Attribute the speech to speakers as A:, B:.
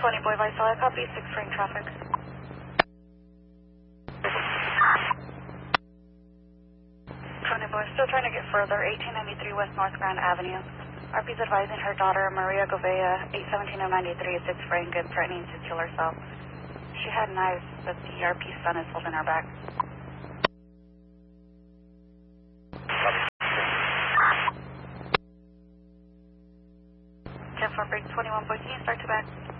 A: 20 Boy Vice, I copy 6 frame traffic. 20 Boy, still trying to get further, 1893 West North Grand Avenue. RP's advising her daughter, Maria Govea, 817-93, 6 frame, good, threatening to kill herself. She had knives, but the RP's son is holding her back. 10-4 break 21 Boy, can you start to back?